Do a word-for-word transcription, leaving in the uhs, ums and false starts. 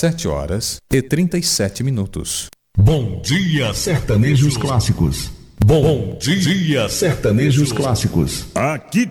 sete horas e trinta e sete minutos. Bom dia, sertanejos clássicos. Bom dia, sertanejos clássicos. Aqui